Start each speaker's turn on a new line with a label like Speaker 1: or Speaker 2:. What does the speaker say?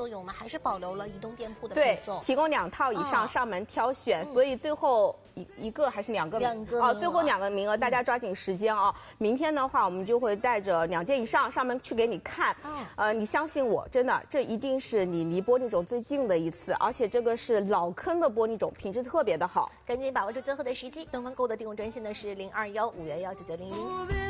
Speaker 1: 都有吗？还是保留了移动店铺的
Speaker 2: 对
Speaker 1: 配送？
Speaker 2: 提供2套以上上门挑选，所以最后一个还是2个最后2个名额，大家抓紧时间啊！明天的话，我们就会带着2件以上上门去给你看。你相信我，真的，这一定是你离玻璃种最近的一次，而且这个是老坑的玻璃种，品质特别的好。
Speaker 1: 赶紧把握住最后的时机，东方购的订购专线呢是0215119900。